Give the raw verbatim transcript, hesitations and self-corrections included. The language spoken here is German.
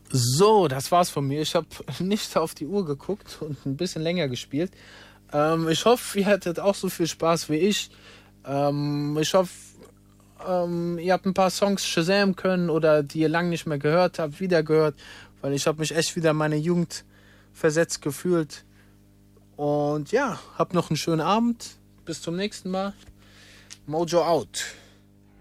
So, das war's von mir. Ich habe nicht auf die Uhr geguckt und ein bisschen länger gespielt. Ähm, ich hoffe, ihr hattet auch so viel Spaß wie ich. Ähm, ich hoffe, ähm, ihr habt ein paar Songs Shazam können oder die ihr lange nicht mehr gehört habt, wieder gehört, weil ich habe mich echt wieder in meine Jugend versetzt gefühlt. Und ja, habt noch einen schönen Abend. Bis zum nächsten Mal. Mojo out.